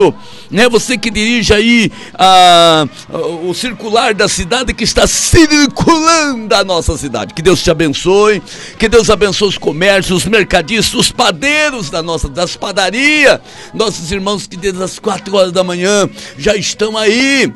né? Você que dirige aí o circular da cidade, que está circulando a nossa cidade. Que Deus te abençoe, que Deus abençoe os comércios, os mercadistas, os padeiros das padarias, nossos irmãos que desde as 4 horas da manhã já estão aí,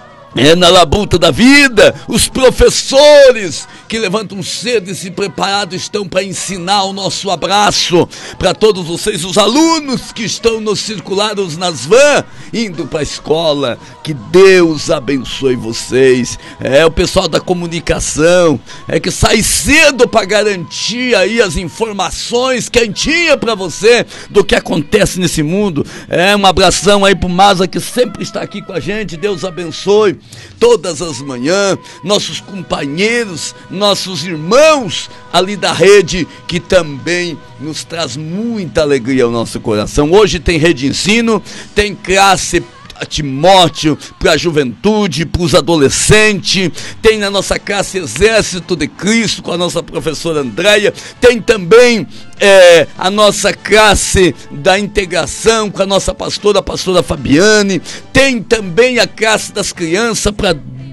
na labuta da vida, os professores que levantam cedo e se preparados estão para ensinar. O nosso abraço para todos vocês, os alunos que estão nos circulares nas vans, indo para a escola. Que Deus abençoe vocês. O pessoal da comunicação, que sai cedo para garantir aí as informações quentinhas para você do que acontece nesse mundo. Um abração aí pro Maza, que sempre está aqui com a gente. Deus abençoe todas as manhãs, nossos companheiros, nossos irmãos ali da rede, que também nos traz muita alegria ao nosso coração. Hoje tem Rede Ensino, tem classe Timóteo para a juventude, para os adolescentes, tem na nossa classe Exército de Cristo com a nossa professora Andréia, tem também a nossa classe da integração com a nossa pastora, a pastora Fabiane, tem também a classe das crianças para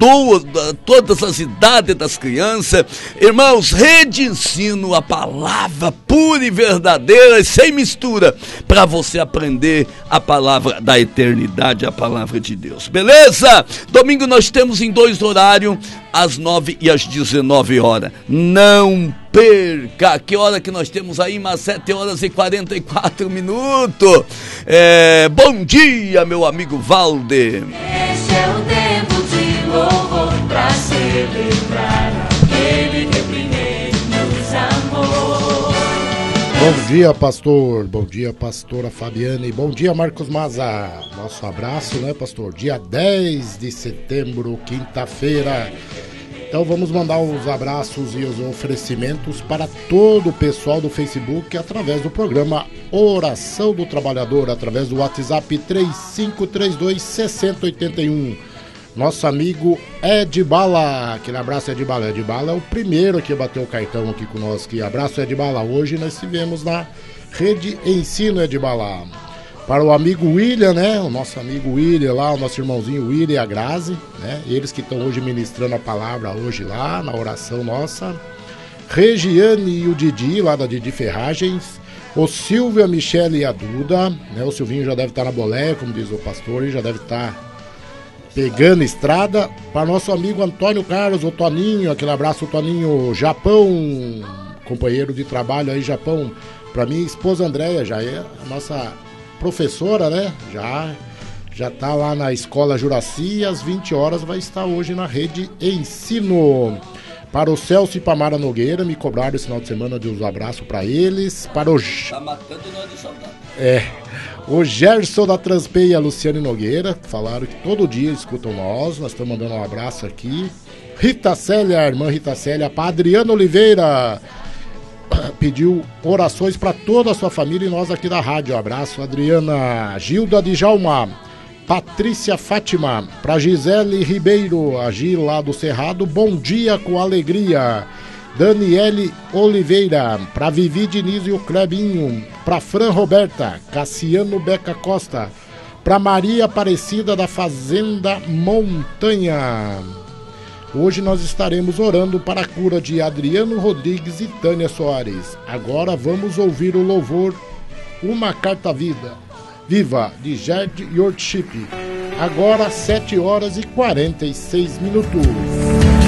todas as idades das crianças. Irmãos, Rede Ensino, a palavra pura e verdadeira e sem mistura, para você aprender a palavra da eternidade, a palavra de Deus, beleza? Domingo nós temos em 2 horários, às 9 e às 19 horas. Não perca! Que hora que nós temos aí? Mas 7 horas e 44 minutos. Bom dia, meu amigo Valde. Esse é o tempo de louvor pra celebrar aquele que primeiro nos amou. Bom dia, pastor. Bom dia, pastora Fabiane. Bom dia, Marcos Maza. Nosso abraço, né, pastor? Dia 10 de setembro, quinta-feira. Então vamos mandar os abraços e os oferecimentos para todo o pessoal do Facebook através do programa Oração do Trabalhador, através do WhatsApp 3532-6081. Nosso amigo Ed Bala, aquele abraço, Ed Bala. Ed Bala é o primeiro que bateu o cartão aqui conosco. Abraço, Ed Bala. Hoje nós estivemos na Rede Ensino, Ed Bala. Para o amigo William, né? O nosso amigo William lá, o nosso irmãozinho William e a Grazi, né? Eles que estão hoje ministrando a palavra hoje lá, na oração nossa. Regiane e o Didi, lá da Didi Ferragens. O Silvio, a Michele e a Duda, né? O Silvinho já deve estar na boleia, como diz o pastor, e já deve estar pegando estrada. Para nosso amigo Antônio Carlos, o Toninho, aquele abraço, o Toninho, Japão, companheiro de trabalho aí, Japão. Para minha esposa Andréia, já é a nossa professora, né? Já tá lá na Escola Juraci, às 20 horas vai estar hoje na Rede Ensino. Para o Celso e Pamara Nogueira, me cobraram esse final de semana de um abraço para eles. Para o Tá matando nós de saudade. O Gerson da Transpei e a Luciane Nogueira falaram que todo dia escutam nós estamos mandando um abraço aqui. Rita Célia, a irmã Rita Célia, para Adriana Oliveira, pediu orações para toda a sua família e nós aqui da rádio. Um abraço, Adriana. Gilda Djalma, Patrícia Fátima, para Gisele Ribeiro, a Gil lá do Cerrado, bom dia com alegria. Daniele Oliveira, para Vivi Diniz e o Clebinho, para Fran Roberta, Cassiano Beca Costa, para Maria Aparecida da Fazenda Montanha. Hoje nós estaremos orando para a cura de Adriano Rodrigues e Tânia Soares. Agora vamos ouvir o louvor Uma Carta Viva, de Gerd Yorkship. Agora 7 horas e 46 minutos.